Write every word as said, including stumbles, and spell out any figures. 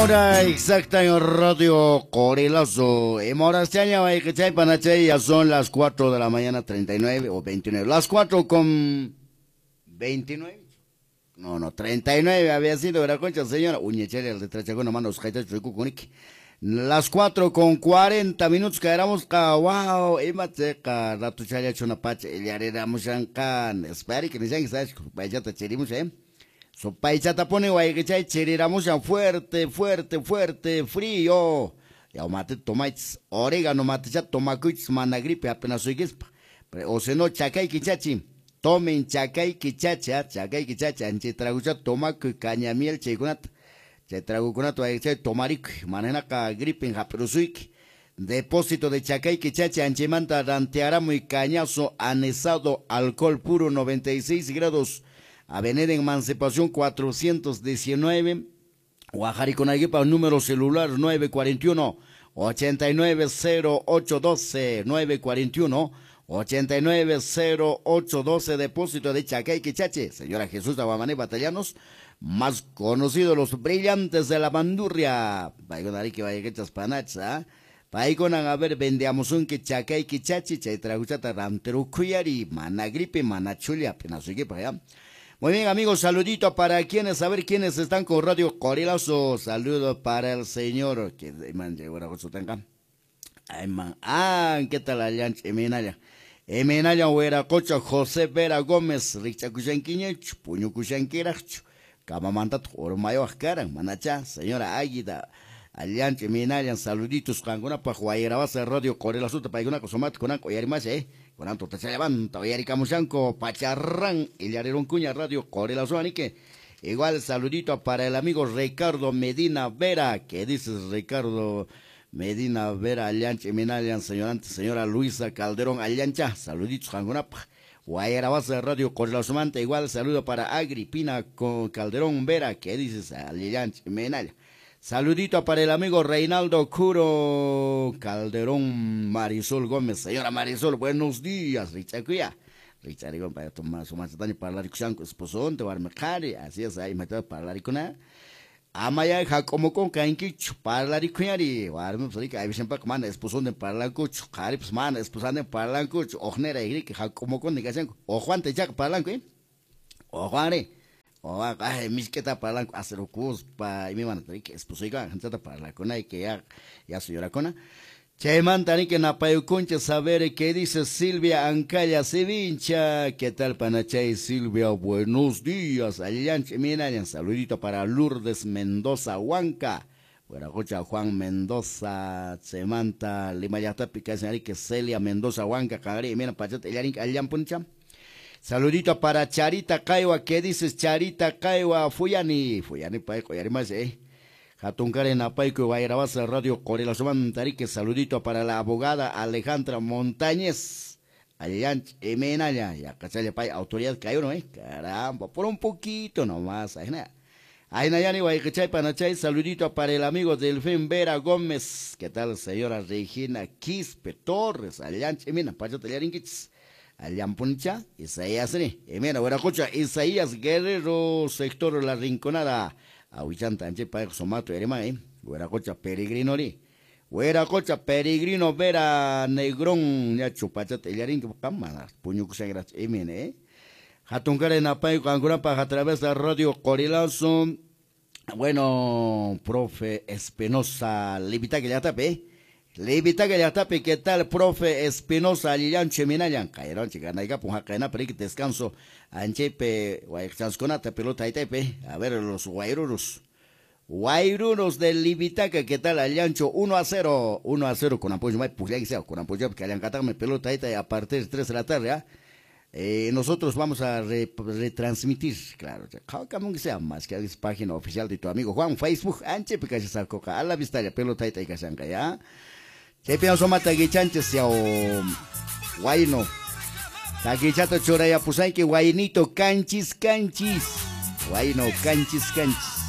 Hora exacta en Radio Corilazo. En horas chaña, que chay panachay, ya son las cuatro de la mañana, treinta y nueve o veintinueve. Las cuatro con veintinueve. No, no, treinta y nueve había sido, era concha, señora. Uñechele, el de Trachagona, manos, jaitas, chuicucunic. Las cuatro con cuarenta minutos caeramos ka, wow, imateca, rato chaya chunapache, el yarera mushankan. Espera que ni sean que sabes, vaya te cherimos, eh. So paichata pone guay que chay cheriramos fuerte, fuerte, fuerte, frío. Ya mate tomaites, orégano mate ya tomacuits, managripe apenas soy guispa. O se no chacay quichachi. Tomen chacay quichacha, chacay quichacha, anche tragucha tomacu cañamiel chegunat. Che tragucunat guay que chay tomaric, manena ka gripe en japerusuik. Depósito de chacay quichacha, anche manta rantearamo y cañazo anesado, alcohol puro noventa y seis grados. Avenida Emancipación cuatrocientos diecinueve, Guajariconaguipa, número celular nueve cuatro uno, ochenta y nueve cero ocho doce, nueve cuatro uno, ochenta y nueve cero ocho doce, depósito de Chacay Quichache, señora Jesús Aguamané Batallanos, más conocidos los brillantes de la bandurria, Paigonari que vaya que chaspanach, Paigonan a ver, vendíamos un que Chacay Quichache, Chaitraguchata Ranterucuyari, Managripe, Manachulia, apenas sigue para allá. Muy bien, amigos, saludito para quienes, a ver quiénes están con Radio Corilazo. Saludo para el señor que man llegó a su tenga. Ay, man. Ah, ¿qué tal allá? Emenaya. Emenaya, huera cocha, José Vera Gómez, Richa Cuchanquiñech, Puño Cuchanquirach, Camamantat, Ormayo Ascaran, Manacha, señora Águida, Alianche, Emenaya, saluditos, Canguna, Pajuayera, base Radio Corilazo, Paiguna, Cosomat, Conaco, y además, eh. Con Anto Tachayabanta, Oyarica Musanco, Pacharrán, y Yareron Cuña, Radio Corilazo, que igual saludito para el amigo Ricardo Medina Vera, que dices Ricardo Medina Vera, Aliancha, Minalian, señorante, señora Luisa Calderón, Aliancha, saluditos, Jangunapa, Guayara Base Radio Corilazo, igual saludo para Agripina con Calderón Vera, que dices Aliancha, Minalian. Saludito para el amigo Reinaldo Curo Calderón Marisol Gómez. Señora Marisol, buenos días. Richacuya. Richarigón para tomar su macetani para la ricuchanco esposón, te va a mercari. Así es, ahí me tengo para la ricuna. Amaya Jacomo con Cainquicho para la ricuyari. Guarme, pues ahí hay siempre como esposón de para la cucho. Cari, pues man, esposón de para la cucho. Ojnera y que Jacomo con de Casenco. O Juan te jac para la cuy. O Juane. Oh, ay, mis que está para la hacer ocus para mi mano que es pues oiga, gente para la cona y que ya ya señora cona. Che mantani que na payo concha saber qué dice Silvia Ancaya Sevincha, ¿qué tal panachay Silvia? Buenos días, allanche, mira, saludito para Lourdes Mendoza Huanca. Bueno, cocha Juan Mendoza, Semanta, Limayata Picasari que Celia Mendoza Huanca, Cagari, mira, pachate, allan allan puncha. Saludito para Charita Caiwa, ¿qué dices Charita Caiwa? Fuyani, Fuyani Paico, y más, eh. Jatuncare Napaico, Guayrabasa, Radio Corilazo, Tarique, saludito para la abogada Alejandra Montañez. Allá en Menaya, ya Cachaya Pai, autoridad Cairo, eh. Caramba, por un poquito nomás, ahí nada. Ahí Nayani, Guaycachay, Panachay, saludito para el amigo Delfín Vera Gómez. ¿Qué tal, señora Regina Quispe Torres? Allá en Mena, Pacho Telearinquits. Allampuncha, Isaías, eh, mira, buena cocha, Isaías Guerrero, sector La Rinconada, Ahuichanta, Anche, Paek, Somato, Erema, eh, buena cocha, Peregrino, eh, buena cocha, Peregrino, Vera, Negrón, ya chupachate, ya rin, cámara, puño kusagras, eh, Jatuncare Napay, Cangurapa, a través de Radio Corilazo, bueno, profe Espinosa, Libita que ya tape, Levita que ya tape, ¿qué tal, profe Espinosa, Lilian Cheminayan? Cayeron, chica, naiga, punja, caena, perique, descanso, anchepe, guayxansconata, pelota, y tepe, a ver, los guayruros, guayruros del Libitaca, ¿qué tal, Aliancho? uno a cero, uno a cero, con apoyo, pues ya sea, con apoyo, que Aliancatame, pelota, y a partir de tres de la tarde, ¿ah? Eh, nosotros vamos a re, retransmitir, claro, que sea más que es página oficial de tu amigo Juan, Facebook, anche, picache, salcoca, a la vista, la pelota, y casanca, ¿ya? Se pienso mata guichantes ya o guayno. Ta guichata choraya pusay que guaynito canchis canchis. Guayno canchis canchis.